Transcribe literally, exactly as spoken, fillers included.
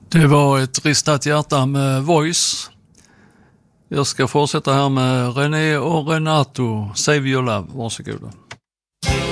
Det var ett ristat hjärta med Voice. Jag ska fortsätta här med René och Renato. Save your love. Varsågoda.